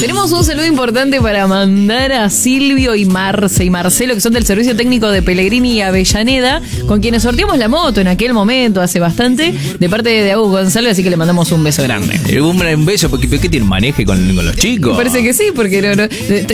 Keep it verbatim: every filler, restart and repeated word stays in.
Tenemos un saludo importante para mandar a Silvio y Marce y Marcelo, que son del servicio técnico de Pellegrini y Avellaneda, con quienes sorteamos la moto en aquel momento, hace bastante, de parte de Agus González, así que le mandamos un beso grande. Un, un beso, porque ¿qué tiene un maneje con, con los chicos? Me parece que sí, porque no, no,